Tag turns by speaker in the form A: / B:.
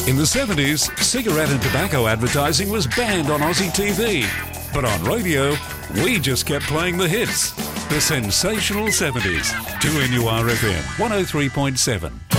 A: In the 70s, cigarette and tobacco advertising was banned on Aussie TV. But on radio, we just kept playing the hits. The sensational 70s. 2NURFM 103.7.